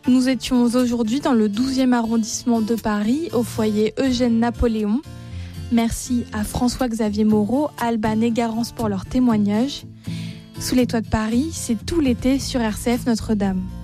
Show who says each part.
Speaker 1: Nous étions aujourd'hui dans le 12e arrondissement de Paris, au foyer Eugène Napoléon. Merci à François-Xavier Moreau, Alban et Garance pour leur témoignage. Sous les toits de Paris, c'est tout l'été sur RCF Notre-Dame.